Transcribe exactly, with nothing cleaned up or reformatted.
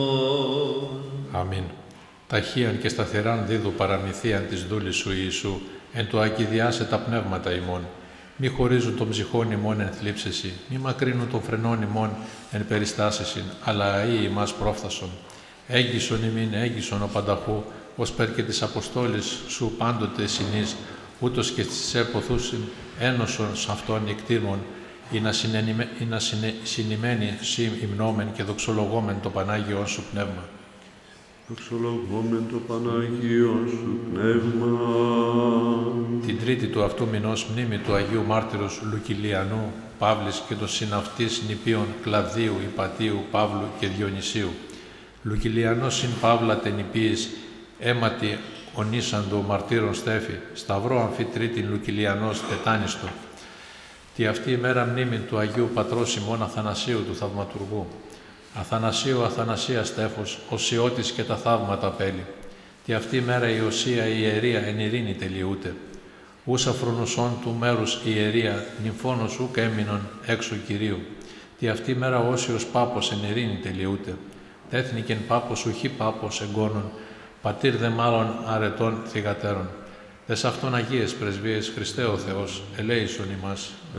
Αμήν. Ταχύαν και σταθεράν δίδου παραμυθίαν της δούλης σου Ιησού, εν το ακηδιάσε τα πνεύματα ημών. Μη χωρίζουν των ψυχών ημών εν θλίψεση, μη μακρύνουν των φρενών ημών εν περιστάσεσιν, αλλά αεί ημάς πρόφθασον. Έγκυσον ημίν, έγκυσον ο πανταχού, ως περ και της Αποστόλης σου πάντοτε συνείς, ούτως και στις έποθούσιν ένωσον σ' αυτόν νικτήμων, ή να, συνενημε... να συνε... συνημένει σύ υμνόμεν και δοξολογόμεν το Πανάγιον σου πνεύμα. Δοξολογόμεν το Πανάγιον σου πνεύμα. Την τρίτη του αυτού μηνός μνήμη του Αγίου Μάρτυρος Λουκυλιανού, Παύλης και των συναυτής νηπίων Κλαβδίου, Ιπατίου, Παύλου και Διονυσίου. Λουκυλιανός συν Παύλα τενηπίης, αίματι ονίσαντο μαρτύρων στέφη, σταυρό αμφιτρίτην Λουκυλιανός τετάνιστο. Τι αυτή η μέρα μνήμη του Αγίου Πατρός ημών Αθανασίου του Θαυματουργού. Αθανασίου Αθανασία στέφος, οσιώτης και τα θαύματα πέλη. Τι αυτή η μέρα η οσία η ιερία εν ειρήνη τελειούται. Ούσα φρονουσών του μέρους η ιερία, νυμφώνος ουκ έμεινον έξω Κυρίου. Τι αυτή η μέρα όσιος πάπος εν ειρήνη τελειούται. Τέθνικεν πάπος ουχή πάπος εγκόνων, πατήρ δε μάλλον αρετών θυγατέρων. Δες αυτόν Αγίες πρεσβείες Χριστέ ο Θεός, ελέησον ημάς.